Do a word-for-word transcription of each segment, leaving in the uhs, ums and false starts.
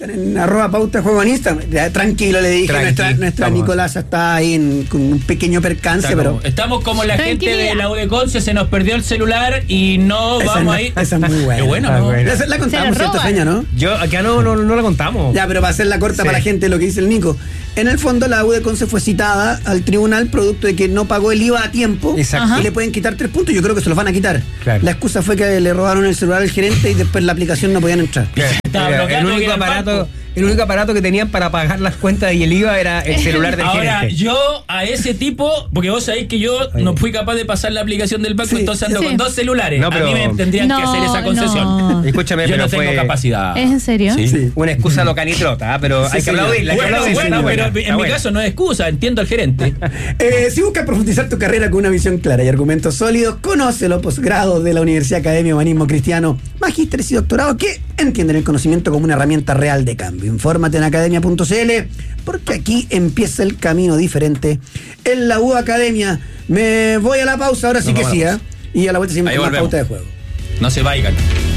En arroba pauta juego en Instagram. Tranquilo, le dije, Tranqui, nuestra, nuestra Nicolasa está ahí en, con un pequeño percance, está pero. Como, estamos como la gente de la U de Conce, se nos perdió el celular y no esa vamos no, a ir. Esa es muy buena. Qué bueno, ¿no? Buena. La, la contamos, ¿cierto, Feña, no? Yo acá no, no, no la contamos. Ya, pero para hacer la corta sí. para la gente, lo que dice el Nico. En el fondo, la U de Conce fue citada al tribunal producto de que no pagó el I V A a tiempo. Exacto. Y le pueden quitar tres puntos. Yo creo que se los van a quitar. Claro. La excusa fue que le robaron el celular al gerente y después la aplicación no podían entrar. Claro. Era, el único aparato. El único aparato que tenían para pagar las cuentas y el I V A era el celular del Ahora, gerente. yo a ese tipo, porque vos sabéis que yo Oye. no fui capaz de pasar la aplicación del banco, Sí, entonces ando sí. con dos celulares. No, pero- A mí me tendrían No, que hacer esa concesión. no. Escúchame, Yo pero no tengo fue capacidad. ¿Es en serio? Sí. Sí. una excusa localitrota, ¿eh? pero Sí, hay que señor. aplaudirla. hay que Bueno, aplaudirla, bueno, está pero buena, en está mi buena. caso no es excusa, entiendo al gerente. Eh, si buscas profundizar tu carrera con una visión clara y argumentos sólidos, conoce los posgrados de la Universidad Academia Humanismo Cristiano, magísteres y doctorados que entienden el conocimiento como una herramienta real de cambio. Infórmate en academia punto c l porque aquí empieza el camino diferente en la U Academia. Me voy a la pausa, ahora sí Nos que vamos sí, a la ¿eh? Y a la vuelta seguimos Ahí con más volvemos. pauta de juego. No se vayan.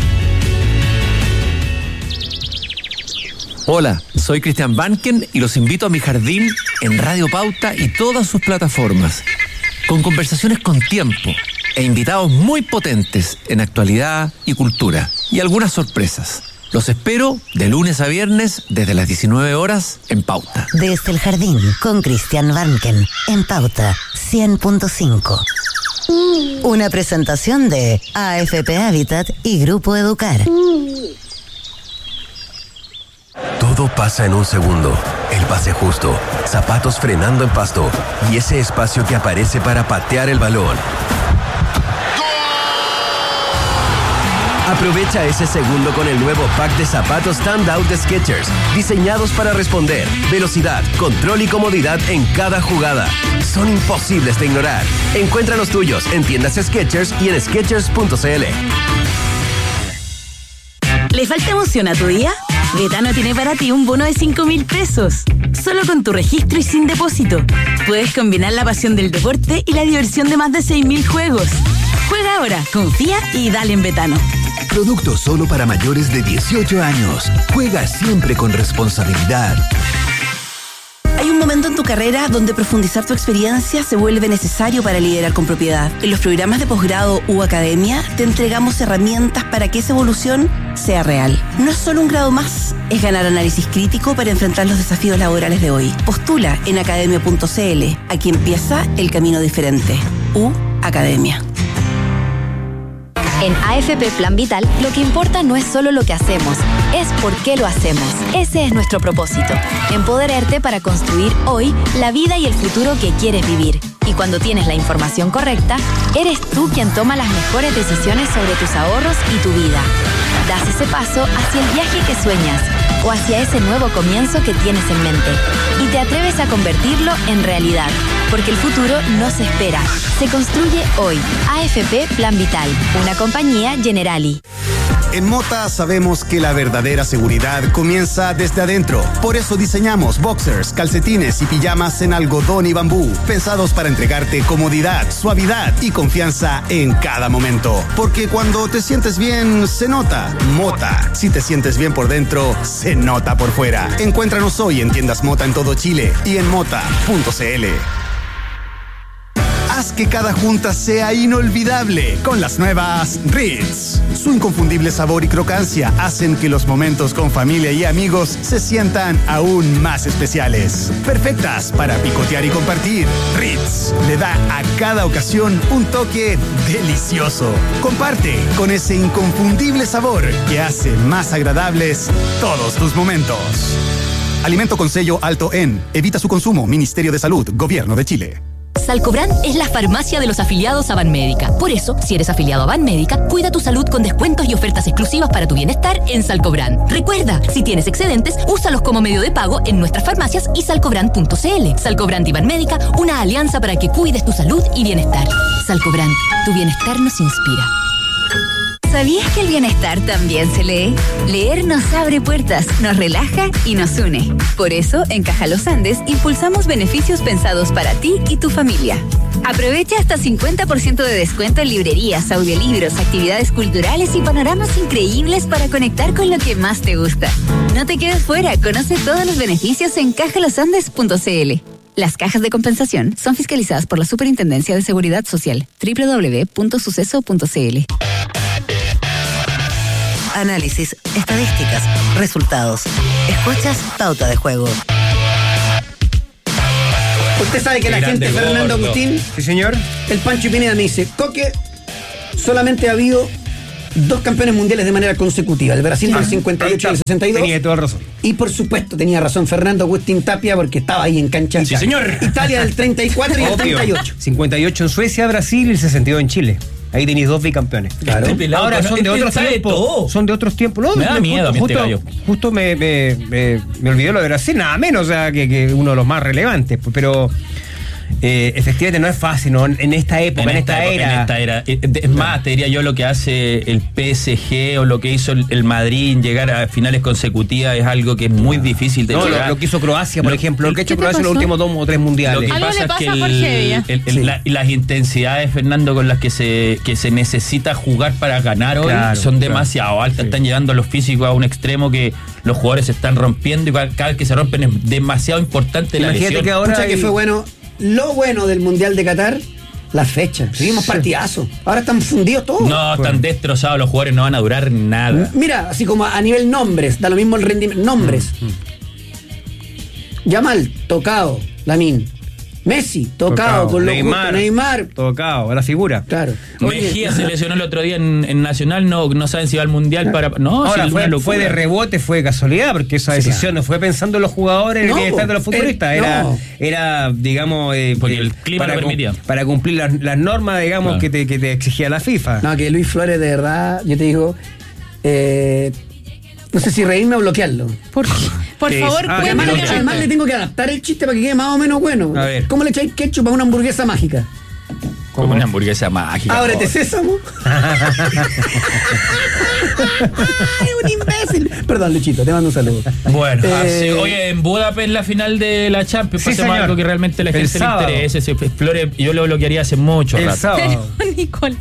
Hola, soy Cristian Banken y los invito a mi jardín en Radio Pauta y todas sus plataformas, con conversaciones con tiempo e invitados muy potentes en actualidad y cultura, y algunas sorpresas. Los espero de lunes a viernes desde las diecinueve horas en Pauta. Desde el jardín con Cristian Banken en Pauta cien punto cinco. Una presentación de A F P Habitat y Grupo Educar. Todo pasa en un segundo. El pase justo, zapatos frenando en pasto y ese espacio que aparece para patear el balón. Aprovecha ese segundo con el nuevo pack de zapatos Standout de Skechers, diseñados para responder, velocidad, control y comodidad en cada jugada. Son imposibles de ignorar. Encuentra los tuyos en tiendas Skechers y en skechers punto c l. ¿Le falta emoción a tu día? Betano tiene para ti un bono de cinco mil pesos. Solo con tu registro y sin depósito. Puedes combinar la pasión del deporte y la diversión de más de seis mil juegos. Juega ahora, confía y dale en Betano. Producto solo para mayores de dieciocho años. Juega siempre con responsabilidad. Hay un momento en tu carrera donde profundizar tu experiencia se vuelve necesario para liderar con propiedad. En los programas de posgrado U Academia te entregamos herramientas para que esa evolución sea real. No es solo un grado más, es ganar análisis crítico para enfrentar los desafíos laborales de hoy. Postula en academia punto c l. Aquí empieza el camino diferente. U Academia. En A F P Plan Vital, lo que importa no es solo lo que hacemos, es por qué lo hacemos. Ese es nuestro propósito, empoderarte para construir hoy la vida y el futuro que quieres vivir. Y cuando tienes la información correcta, eres tú quien toma las mejores decisiones sobre tus ahorros y tu vida. Das ese paso hacia el viaje que sueñas o hacia ese nuevo comienzo que tienes en mente y te atreves a convertirlo en realidad, porque el futuro no se espera, se construye hoy. A F P Plan Vital, una compañía Generali. En Mota sabemos que la verdadera seguridad comienza desde adentro. Por eso diseñamos boxers, calcetines y pijamas en algodón y bambú, pensados para entregarte comodidad, suavidad y confianza en cada momento. Porque cuando te sientes bien, se nota. Mota. Si te sientes bien por dentro, se nota por fuera. Encuéntranos hoy en tiendas Mota en todo Chile y en mota punto c l. Haz que cada junta sea inolvidable con las nuevas Ritz. Su inconfundible sabor y crocancia hacen que los momentos con familia y amigos se sientan aún más especiales. Perfectas para picotear y compartir. Ritz le da a cada ocasión un toque delicioso. Comparte con ese inconfundible sabor que hace más agradables todos tus momentos. Alimento con sello alto en. Evita su consumo. Ministerio de Salud. Gobierno de Chile. Salcobran es la farmacia de los afiliados a Banmédica. Por eso, si eres afiliado a Banmédica, cuida tu salud con descuentos y ofertas exclusivas para tu bienestar en Salcobran. Recuerda, si tienes excedentes, úsalos como medio de pago en nuestras farmacias y salcobran punto c l. Salcobran y Banmédica, una alianza para que cuides tu salud y bienestar. Salcobran, tu bienestar nos inspira. ¿Sabías que el bienestar también se lee? Leer nos abre puertas, nos relaja y nos une. Por eso, en Caja Los Andes, impulsamos beneficios pensados para ti y tu familia. Aprovecha hasta cincuenta por ciento de descuento en librerías, audiolibros, actividades culturales y panoramas increíbles para conectar con lo que más te gusta. No te quedes fuera, conoce todos los beneficios en caja los andes punto c l. Las cajas de compensación son fiscalizadas por la Superintendencia de Seguridad Social. doble u doble u doble u punto suceso punto c l. Análisis, estadísticas, resultados. Escuchas Pauta de Juego. Usted sabe que la gente, Fernando Agustín. Sí, señor. El Pancho Pineda me dice, Coque, solamente ha habido dos campeones mundiales de manera consecutiva, el Brasil del cincuenta y ocho y el sesenta y dos. Tenía toda razón. Y por supuesto tenía razón Fernando Agustín Tapia porque estaba ahí en cancha. Sí, señor. Italia del treinta y cuatro y el treinta y ocho. cincuenta y ocho en Suecia, Brasil y el sesenta y dos en Chile. Ahí tenéis dos bicampeones. Claro. Este pelado, Ahora no, son de este otros sabe tiempos. todo. Son de otros tiempos. No, Me da miedo a mí este gallo. Justo, justo me, me, me, me olvidé lo de Brasil, nada menos, o sea, que, que uno de los más relevantes. Pero eh, efectivamente no es fácil, ¿no? En esta época, en, en esta, esta época, era. En esta era. Es más, te diría yo lo que hace el P S G o lo que hizo el, el Madrid en llegar a finales consecutivas es algo que es muy difícil de no, llegar. Lo, lo que hizo Croacia, por lo, ejemplo, lo que ha hecho ¿qué Croacia en los últimos dos o tres mundiales. Lo que Algo pasa le pasa es que a Jorge el, Villa. el, el, Sí. la, las intensidades, Fernando, con las que se, que se necesita jugar para ganar hoy Claro, son claro. demasiado altas. Sí. Están llegando los físicos a un extremo que los jugadores se están rompiendo y cada vez que se rompen es demasiado importante la Imagínate lesión. que ahora Escucha que hay- fue bueno. Lo bueno del Mundial de Qatar, la fecha. Seguimos partidazos. Ahora están fundidos todos. No, están destrozados los jugadores, no van a durar nada. Mira, así como a nivel nombres, da lo mismo el rendimiento. Nombres. Yamal, tocado. Lamine. Messi, tocado, con lo Neymar, justo. Neymar. Tocado, la figura. Claro. Mejía se lesionó el otro día en, en Nacional, no, no saben si va al Mundial para... No, Ahora sí, fue, una locura. fue de rebote, fue de casualidad, porque esa Sí, decisión claro. no fue pensando en los jugadores, en No, el bienestar de los po, futbolistas, eh, era, no. era, digamos, eh, Porque eh, el clima para, lo permitía. cum- para cumplir las, las normas, digamos, Claro. que, te, que te exigía la FIFA. No, que Luis Flores, de verdad, yo te digo, eh, no sé si reírme o bloquearlo. ¿Por qué? Por ¿Qué favor, es? Ah, cuéntame Además, que el no- además le tengo que adaptar el chiste para que quede más o menos bueno. A ver. ¿Cómo le echáis ketchup a una hamburguesa mágica? Como una hamburguesa mágica. Ábrete, por- sésamo. ¡Ay, un imbécil! Perdón, Luchito, te mando un saludo. Bueno, Eh, así, oye, en Budapest la final de la Champions, Sí, pasemos a señor. algo que realmente a la El gente le sábado. interese. Se Flores, yo lo bloquearía hace mucho El rato. sábado. Pero, Nicolás.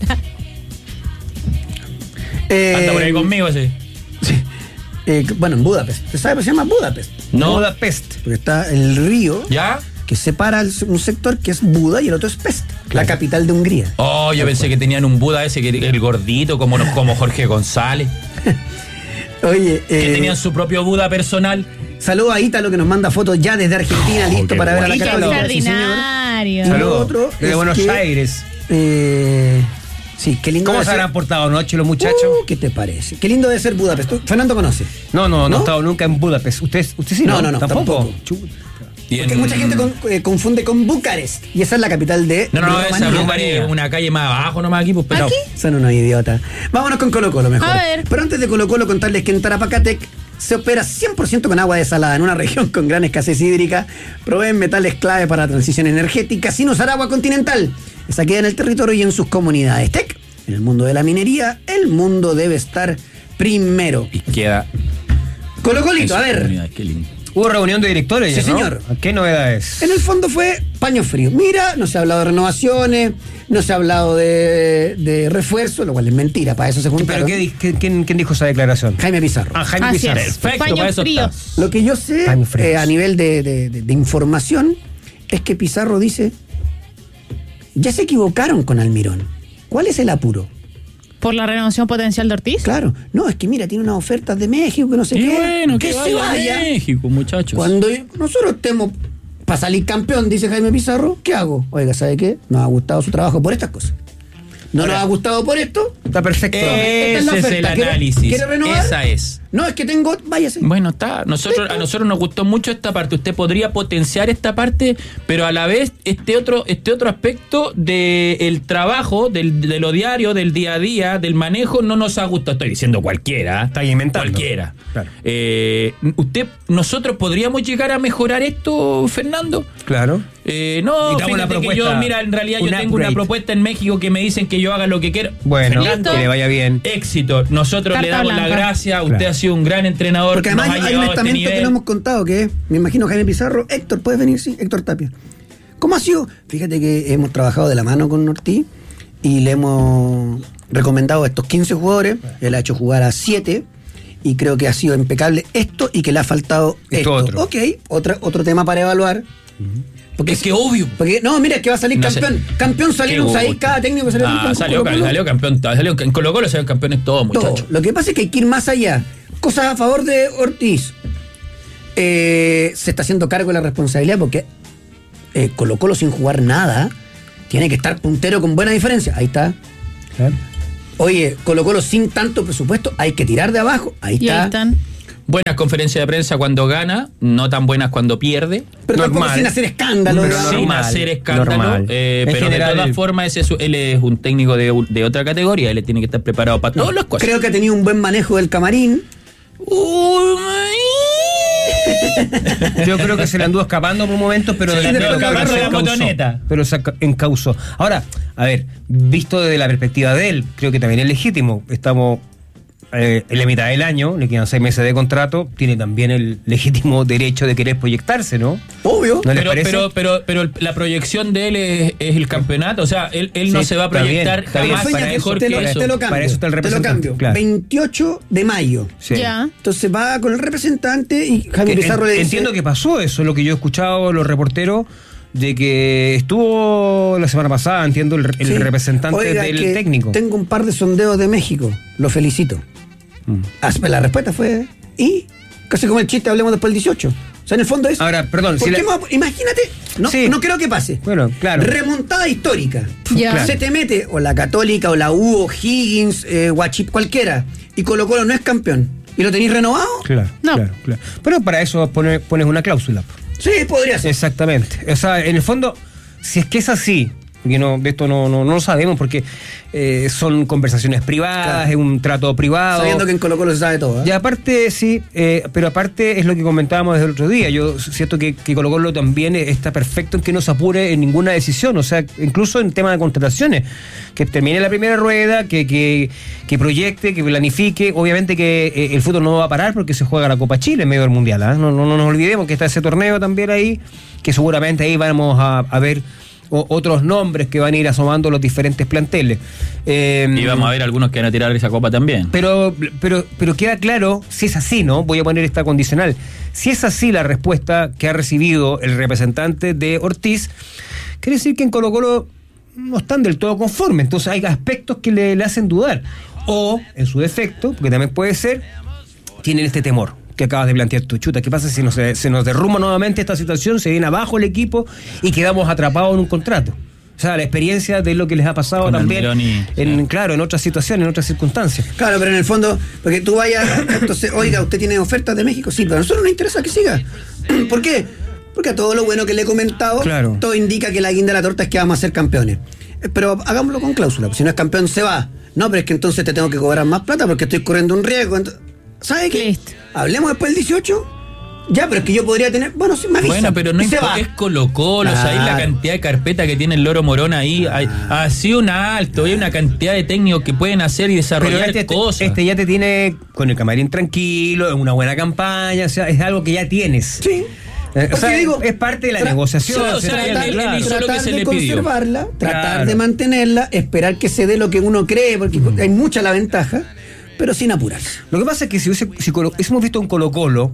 eh, Anda por ahí conmigo ese. eh, bueno, en Budapest. ¿Usted sabe por qué se llama Budapest? No. Budapest. Porque está el río ¿Ya? que separa el- un sector que es Buda y el otro es Pest, la capital de Hungría. Oh, yo pensé que tenían un Buda ese, que el gordito, como, como Jorge González. Oye, Que eh, tenían su propio Buda personal. saludo a Ítalo que nos manda fotos ya desde Argentina, listo qué para ver a la bonito. Católica. Sí, señor. Extraordinario. Y lo Saludos. otro Desde es Buenos que, Aires. Eh, sí, qué lindo ¿Cómo debe se ser- habrán portado anoche los muchachos? Uh, ¿Qué te parece? Qué lindo debe ser Budapest. ¿Tú, Fernando conoce? No, no, no, ¿No? he estado nunca en Budapest. ¿Usted, usted sí? No, no, no, ¿Tampoco? tampoco. Chu- Y Porque en- mucha gente con- eh, confunde con Bucarest y esa es la capital de No, no, de esa Rumanía. Rumanía, una calle más abajo nomás aquí, pues, pero... ¿Aquí? Son unos idiotas. Vámonos con Colo Colo mejor. A ver. Pero antes de Colo Colo contarles que en Tarapacatec se opera cien por ciento con agua desalada en una región con gran escasez hídrica. Proveen metales clave para la transición energética sin usar agua continental. Esa queda en el territorio y en sus comunidades. Tec, en el mundo de la minería, el mundo debe estar primero. Y queda... Colo Colito, a en su ver. comunidad, qué lindo. Hubo reunión de directores, Sí, ¿no? señor. ¿Qué novedades? En el fondo fue paño frío. Mira, no se ha hablado de renovaciones, no se ha hablado de, de refuerzo, lo cual es mentira, para eso se ¿Pero juntaron. qué, di- qué- quién, quién dijo esa declaración? Jaime Pizarro. Ah, Jaime Así Pizarro. es. Perfecto, para Paños eso fríos. está. Lo que yo sé Paños fríos. eh, a nivel de, de- de- de información es que Pizarro dice, ya se equivocaron con Almirón. ¿Cuál es el apuro? ¿Por la renovación potencial de Ortiz? Claro, no, es que mira, tiene unas ofertas de México que no sé Y qué. bueno, que, que se vaya a vaya. México, muchachos. Cuando nosotros estemos para salir campeón, dice Jaime Pizarro, ¿qué hago? Oiga, ¿sabe qué? Nos ha gustado su trabajo por estas cosas. No Ahora- nos ha gustado por esto. Está perfecto. Esta es la Ese es el oferta. ¿Quiere- análisis. quiere renovar? Esa es. No, es que tengo, váyase. Bueno, está. Nosotros, a nosotros nos gustó mucho esta parte. Usted podría potenciar esta parte, pero a la vez este otro, este otro aspecto del trabajo, del, de lo diario, del día a día, del manejo, no nos ha gustado. Estoy diciendo cualquiera. Está inventando. Cualquiera. Claro. Eh, usted, nosotros podríamos llegar a mejorar esto, Fernando. Claro. Eh, no, fíjate una que yo, mira, en realidad yo tengo upgrade. una propuesta en México que me dicen que yo haga lo que quiera. Bueno, Fernando, que le vaya bien. Éxito. Nosotros Carta le damos blanca. la gracia. Usted Claro. ha sido un gran entrenador. Porque además nos ha hay un llevado a este estamento que nivel. no hemos contado, que es, me imagino, Jaime Pizarro. Héctor, ¿puedes venir? Sí, Héctor Tapia. ¿Cómo ha sido? Fíjate que hemos trabajado de la mano con Ortiz y le hemos recomendado a estos quince jugadores. Él ha hecho jugar a siete y creo que ha sido impecable esto y que le ha faltado Esto esto. otro. Ok, otra, otro tema para evaluar. Porque Es que obvio. Porque, no, mira, es que va a salir No sé. campeón. Campeón salió, Qué ahí gusto. cada técnico que salió Ah, campeón. salió, Colo-Colo. salió campeón. Salió, en Colo Colo salieron campeones todos, Todo. muchachos. Lo que pasa es que hay que ir más allá. Cosas a favor de Ortiz. Eh, se está haciendo cargo de la responsabilidad porque eh, Colo Colo sin jugar nada tiene que estar puntero con buena diferencia. Ahí está. Claro. Oye, Colo Colo sin tanto presupuesto hay que tirar de abajo. Ahí Y ahí está. están. Buenas conferencias de prensa cuando gana, no tan buenas cuando pierde. Pero tampoco Normal. sin hacer escándalo. Pero ¿no? Sin normal, hacer escándalo. normal. eh, En pero general, de todas el- formas, ese es, su- él es un técnico de, de otra categoría. Él tiene que estar preparado para todas las cosas. Creo que ha tenido un buen manejo del camarín. Yo creo que se le anduvo escapando por un momento, pero Se le anduvo pero- escapando pero se de la encauzó. motoneta. Pero se enca- encauzó. Ahora, a ver, visto desde la perspectiva de él, creo que también es legítimo. Estamos eh, en la mitad del año, le quedan seis meses de contrato, tiene también el legítimo derecho de querer proyectarse, ¿no? Obvio. ¿No les Pero, parece? pero, pero, pero la proyección de él es, es el campeonato. O sea, él, él no Sí, se va a está bien, proyectar está bien. jamás Sueña para que mejor te, lo, que eso. te lo cambio. Para eso está el te lo representante, cambio. claro. veintiocho de mayo. Sí. Ya. Entonces va con el representante y Jaime Que Pizarro en- le dice... Entiendo que pasó eso, lo que yo he escuchado los reporteros, de que estuvo la semana pasada, entiendo, el, el Sí. representante Oiga, del que técnico. Tengo un par de sondeos de México. Lo felicito. Mm. Ah, la respuesta fue. ¿Y? Casi como el chiste, hablemos después del dieciocho. O sea, en el fondo es. Ahora, perdón, ¿por si qué la- me- imagínate, no, Sí. no creo que pase. Bueno, claro. Remontada histórica. Ya. Claro. Se te mete o la Católica o la U o Higgins, eh, Guachip, cualquiera. Y Colo Colo no es campeón. ¿Y lo tenéis renovado? Claro, No. claro, claro. Pero para eso pone- pones una cláusula. Sí, podría ser. Exactamente. O sea, en el fondo, si es que es así, que no, de esto no, no, no lo sabemos porque eh, son conversaciones privadas, Claro. es un trato privado. Sabiendo que en Colo Colo se sabe todo. ¿eh? Y aparte, sí, eh, pero aparte es lo que comentábamos desde el otro día. Yo siento que, que Colo Colo también está perfecto en que no se apure en ninguna decisión, o sea, incluso en tema de contrataciones. Que termine la primera rueda, que, que, que proyecte, que planifique. Obviamente que eh, el fútbol no va a parar porque se juega la Copa Chile en medio del Mundial. ¿eh? No, no, no nos olvidemos que está ese torneo también ahí, que seguramente ahí vamos a, a ver o- otros nombres que van a ir asomando los diferentes planteles. Eh, Y vamos a ver algunos que van a tirar esa copa también. pero, pero, pero queda claro, si es así, ¿no? Voy a poner esta condicional. Si es así la respuesta que ha recibido el representante de Ortiz, quiere decir que en Colo Colo no están del todo conformes. Entonces hay aspectos que le, le hacen dudar. O, en su defecto, porque también puede ser, tienen este temor que acabas de plantear tú. Chuta, ¿qué pasa si nos, se nos derrumba nuevamente esta situación, se viene abajo el equipo y quedamos atrapados en un contrato? O sea, la experiencia de lo que les ha pasado Con también, Almirón y- en, claro, en otras situaciones, en otras circunstancias. Claro, pero en el fondo, porque tú vayas, entonces, oiga, ¿usted tiene ofertas de México? Sí, pero a nosotros nos interesa que siga. ¿Por qué? Porque a todo lo bueno que le he comentado, Claro. todo indica que la guinda de la torta es que vamos a ser campeones. Eh, Pero hagámoslo con cláusula, pues si no es campeón se va. No, pero es que entonces te tengo que cobrar más plata porque estoy corriendo un riesgo. Ent- ¿Sabe qué? Listo. Hablemos después del dieciocho. Ya, pero es que yo podría tener. Bueno, sí, me avisa. Bueno, pero no y se importa, va. es Colo Colo, ¿sabéis la Claro. cantidad de carpeta que tiene el Loro Morón ahí? Hay, ha sido una alto, hay una cantidad de técnicos que pueden hacer y desarrollar Pero este, cosas. este ya te tiene con el camarín tranquilo, es una buena campaña, o sea, es algo que ya tienes. Sí. Eh, o Porque sea, digo, es parte de la tra- negociación. sí, o se sea, entiende, él- él claro. hizo lo que tratar se de le pidió. conservarla, tratar Claro. de mantenerla, esperar que se dé lo que uno cree, porque hay mucha la ventaja, pero sin apurarse. Lo que pasa es que si, hubiese, si Colo- hubiésemos visto un Colo Colo,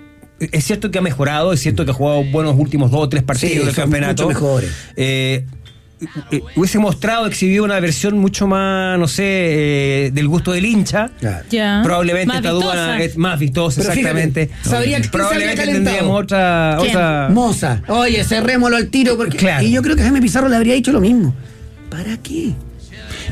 es cierto que ha mejorado, es cierto que ha jugado buenos últimos dos o tres partidos Sí, del son campeonato. mucho mejores. Eh, eh, hubiese mostrado, exhibido una versión mucho más, no sé, eh, del gusto del hincha. Ya. Probablemente Más esta duda vistosa. es más vistosa, Pero fíjate, exactamente. sabría que Probablemente se habría calentado. tendríamos otra. ¿Quién? otra Moza, oye, cerrémoslo al tiro, porque. Claro. Y yo creo que Jaime Pizarro le habría dicho lo mismo. ¿Para qué?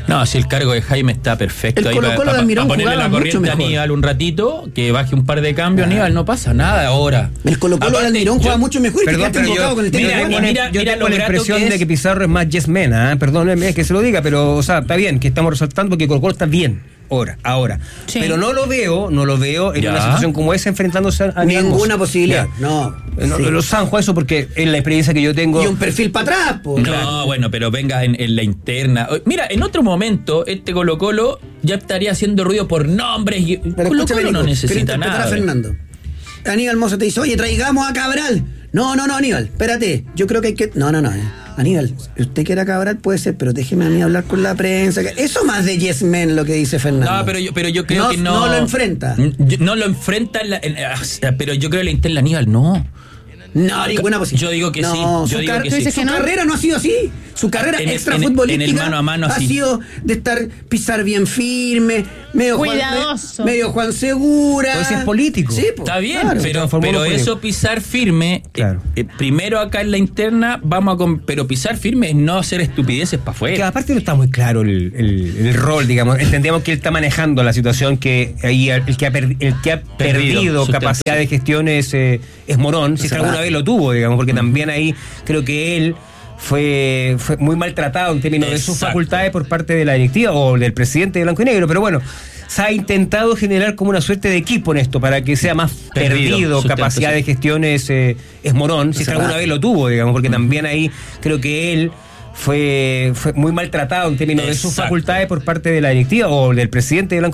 No, si el cargo de Jaime está perfecto. El ahí Colo-Colo para de Almirón ponerle jugaba la mucho corriente a mejor. Aníbal un ratito, que baje un par de cambios, Aníbal, no pasa nada ahora. El Colo-Colo de Aparte, Almirón yo- juega mucho mejor y te Perdón, quedaste pero enfocado yo, con el tema mira, de mira, Juan. mira, yo mira tengo lo la grato impresión que de es. que Pizarro es más yes man, ¿eh? Perdóneme que se lo diga, pero, o sea, está bien que estamos resaltando porque Colo-Colo está bien ahora, ahora. Sí. Pero no lo veo, no lo veo en Ya. una situación como esa enfrentándose a Aníbal Ninguna Mosa. posibilidad. Ya. No. Eh, No, Sí. Lo zanjo eso porque es la experiencia que yo tengo. Y un perfil para atrás, po. No, bueno, pero venga en, en la interna. Mira, en otro momento, este Colo Colo ya estaría haciendo ruido por nombres. Y Pero Colo escúchame, Colo no Nico, quiero necesita interpretar nada. a Fernando. Aníbal Mosa te dice, oye, traigamos a Cabral. No, no, no, Aníbal, espérate. Yo creo que hay que... No, no, no. eh. Aníbal, usted quiere a Cabral, puede ser, pero déjeme a mí hablar con la prensa. Eso más de yes men lo que dice Fernando. No, pero yo, pero yo creo No- que no. no lo enfrenta. Yo- No lo enfrenta, en la- en- o sea, pero yo creo que la interna Aníbal no. No, ninguna posibilidad. Yo digo que no, sí, yo su digo car- que tú sí. dices que Su no. carrera no ha sido así. Su carrera En el- extra en el- futbolística en el mano a mano ha así. sido de estar pisar bien firme, medio Cuidadoso. Juan, medio Juan Segura. Pero si es político. Sí, po, Está bien, claro. pero, transformó pero en político. eso pisar firme, eh, Claro. eh, primero acá en la interna, vamos a. con- Pero pisar firme es no hacer estupideces para Que afuera. aparte no está muy claro el, el- el rol, digamos. Entendemos que él está manejando la situación, que ahí el, el que ha, per- el que ha Perdido, perdido sustento, capacidad sí. de gestión es, eh, es Morón, si es que alguna vez lo tuvo, digamos, porque también ahí creo que él fue, fue muy maltratado en términos de sus Exacto. facultades por parte de la directiva o del presidente de Blanco y Negro, pero bueno. Se ha intentado generar como una suerte de equipo en esto para que sea más Perdido, perdido, sustento, capacidad sí. de gestión es, eh, es Morón, si es que alguna vez lo tuvo, digamos, porque también ahí creo que él fue, fue muy maltratado en términos de sus Exacto. facultades por parte de la directiva o del presidente de Blanco